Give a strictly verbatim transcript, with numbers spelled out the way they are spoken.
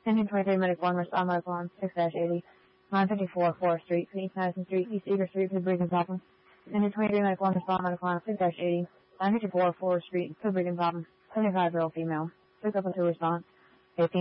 Engine twenty-three medic one, respond medical on six eighty, nine fifty-four Forest Street, East Madison Street, East Eager Street, Pittsburgh and Popham. Engine twenty-three medic one, respond medical on six eighty, nine fifty-four Forest Street, Pittsburgh and Popham. seventy-five year old female. Pick up a two response.